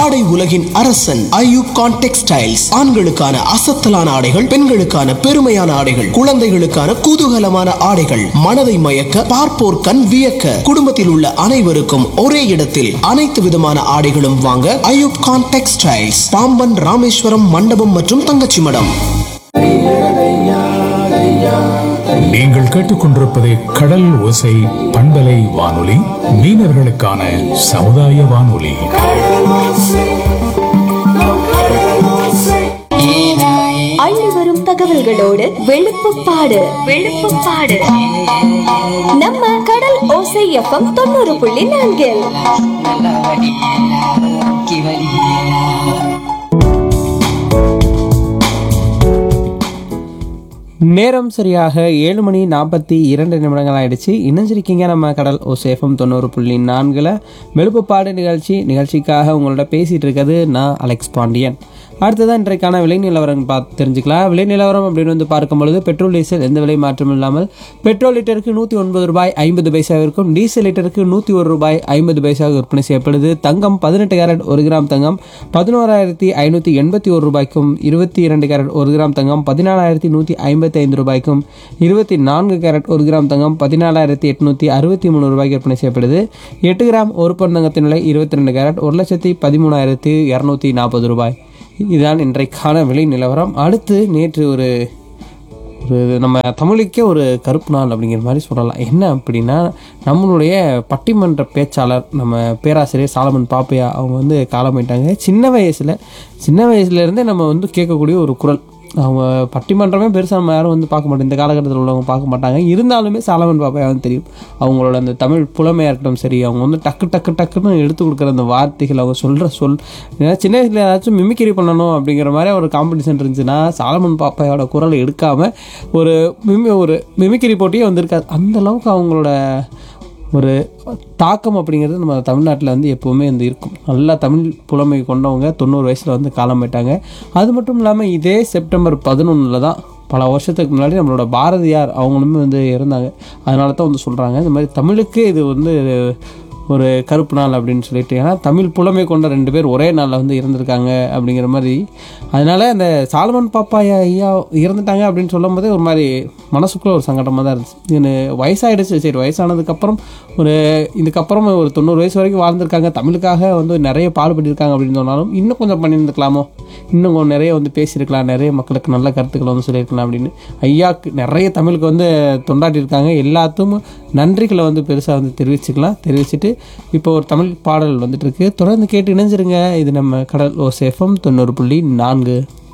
ஆடை உலகின் அரசன் ஐயூப் கான் டெக்ஸ்டைல்ஸ். ஆண்களுக்கான அசத்தலான ஆடைகள், பெண்களுக்கான பெருமையான ஆடைகள், குழந்தைகளுக்கான குதூகலமான ஆடைகள், மனதை மயக்க பார்ப்போர் கண் வியக்க, குடும்பத்தில் உள்ள அனைவருக்கும் ஒரே இடத்தில் அனைத்து விதமான ஆடைகளும் வாங்க ஐயூப் கான் டெக்ஸ்டைல்ஸ், பாம்பன் ராமேஸ்வரம் மண்டபம் மற்றும் தங்கச்சி மடம். நீங்கள் கேட்டுக்கொண்டிருப்பது கடல் ஓசை பண்பலை வானொலி, மீனவர்களுக்கான சமுதாய வானொலி. அள்ளி வரும் தகவல்களோடு வெளுப்புப்பாடு வெளுப்புப்பாடு நம்ம கடல் ஓசை எஃப்எம் 90.4. நேரம் சரியாக 7:42 ஆயிடுச்சு. இணைஞ்சிருக்கீங்க நம்ம கடல் ஓசேஃபம் 90.4 வெளுப்புப்பாடு நிகழ்ச்சிக்காக உங்களோட பேசிட்டு இருக்கிறது நான் அலெக்ஸ் பாண்டியன். அடுத்ததான் இன்றைக்கான விலை நிலவரம் பார்த்து தெரிஞ்சுக்கலாம். விலை நிலவரம் அப்படின்னு வந்து பார்க்கும்பொழுது பெட்ரோல் டீசல் எந்த விலை மாற்றம் இல்லாமல் பெட்ரோல் லிட்டருக்கு 109 ரூபாய் 50 பைசாவிற்கும், டீசல் லிட்டருக்கு 101 ரூபாய் 50 பைசாவுக்கு விற்பனை செய்யப்படுது. தங்கம் 18 கேரட் 1 கிராம் தங்கம் 11,581 ரூபாய்க்கும், 22 கேரட் 1 கிராம் தங்கம் 14,155 ரூபாய்க்கும், 24 கேரட் 1 கிராம் தங்கம் 14,863 ரூபாய்க்கு விற்பனை செய்யப்படுது. 8 கிராம் ஒரு பவுன் தங்கத்தின் விலை 22 கேரட் 1,13,240 ரூபாய். இதுதான் இன்றைக்கான விலை நிலவரம். அடுத்து நேற்று ஒரு நம்ம தமிழுக்கே ஒரு கருப்பு நாள் அப்படிங்கிற மாதிரி சொல்லலாம். என்ன அப்படின்னா, நம்மளுடைய பட்டிமன்ற பேச்சாளர் நம்ம பேராசிரியர் சாலமன் பாப்பையா அவங்க வந்து காலமாயிட்டாங்க. சின்ன வயசுலேருந்தே நம்ம வந்து கேட்கக்கூடிய ஒரு குரல். அவங்க பட்டிமன்றமே பெருசாக நம்ம யாரும் வந்து பார்க்க மாட்டோம், இந்த காலகட்டத்தில் உள்ளவங்க பார்க்க மாட்டாங்க. இருந்தாலுமே சாலமன் பாப்பையா வந்து தெரியும். அவங்களோட அந்த தமிழ் புலமையாக இருக்கட்டும் சரி, அவங்க வந்து டக்குன்னு எடுத்து கொடுக்குற அந்த வார்த்தைகள், அவங்க சொல்கிற ஏன்னா சின்ன வயசில் ஏதாச்சும் மிமிக்ரி பண்ணணும் அப்படிங்கிற மாதிரி ஒரு காம்படிஷன் இருந்துச்சுன்னா சாலமன் பாப்பையோட குரலை எடுக்காமல் ஒரு மிமிக்ரி போட்டியே வந்திருக்காது. அந்தளவுக்கு அவங்களோட ஒரு தாக்கம் அப்படிங்கிறது நம்ம தமிழ்நாட்டில் வந்து எப்போவுமே வந்து இருக்கும். நல்லா தமிழ் புலமை கொண்டவங்க 90 வயசில் வந்து காலமாயிட்டாங்க. அது மட்டும் இல்லாமல் இதே செப்டம்பர் 11 தான் பல வருஷத்துக்கு முன்னாடி நம்மளோட பாரதியார் அவங்களுமே வந்து இருந்தாங்க. அதனால தான் வந்து சொல்கிறாங்க இந்த மாதிரி தமிழுக்கு இது வந்து ஒரு கருப்பு நாள் அப்படின்னு சொல்லிட்டு. ஏன்னா தமிழ் புலமை கொண்ட 2 பேர் ஒரே நாளில் வந்து இறந்துருக்காங்க அப்படிங்கிற மாதிரி. அதனால் அந்த சாலமன் பாப்பையா ஐயா இறந்துட்டாங்க அப்படின்னு சொல்லும் போதே ஒரு மாதிரி மனசுக்குள்ளே ஒரு சங்கடமாக தான் இருந்துச்சு. எனக்கு வயசாகிடுச்சு. சரி, வயசானதுக்கப்புறம் இதுக்கப்புறம் ஒரு 90 வயசு வரைக்கும் வாழ்ந்திருக்காங்க, தமிழுக்காக வந்து நிறைய பாடுபட்டிருக்காங்க அப்படின்னு சொன்னாலும் இன்னும் கொஞ்சம் பண்ணியிருந்துக்கலாமோ, இன்னும் கொஞ்சம் நிறைய வந்து பேசியிருக்கலாம், நிறைய மக்களுக்கு நல்ல கருத்துக்களை வந்து சொல்லியிருக்கலாம் அப்படின்னு. ஐயாவுக்கு நிறைய தமிழுக்கு வந்து தொண்டாட்டியிருக்காங்க. எல்லாத்துக்கும் நன்றிகளை வந்து பெருசாக வந்து தெரிவிச்சுட்டு இப்போ ஒரு தமிழ் பாடல் வந்துட்டு இருக்கு. தொடர்ந்து கேட்டு இணைஞ்சிருங்க. இது நம்ம கடல் ஓசேஃபம் 90.4.